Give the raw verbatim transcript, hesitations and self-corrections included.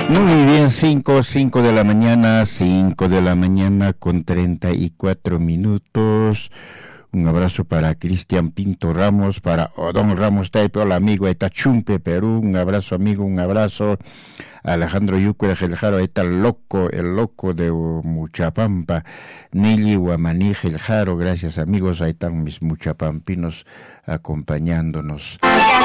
Muy bien, cinco, cinco de la mañana, cinco de la mañana con treinta y cuatro minutos. Un abrazo para Cristian Pinto Ramos, para Odón Ramos Taipe, hola amigo de Tachumpe, Perú. Un abrazo amigo, un abrazo. Alejandro Yuco de Geljaro, ahí está el loco, el loco de Muchapampa. Nili Guamaní Geljaro, gracias amigos, ahí están mis muchapampinos acompañándonos.